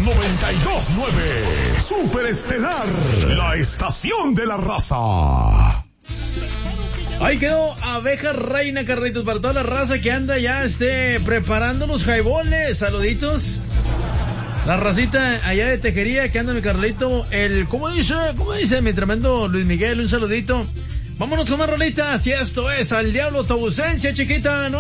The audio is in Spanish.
92.9 Super Estelar, la estación de la raza. Ahí quedó Abeja Reina, Carlitos, para toda la raza que anda ya preparando los jaiboles. Saluditos. La racita allá de Tejería que anda mi Carlito. ¿Cómo dice mi tremendo Luis Miguel? Un saludito. Vámonos con más rolitas y esto es Al Diablo tu ausencia, chiquita.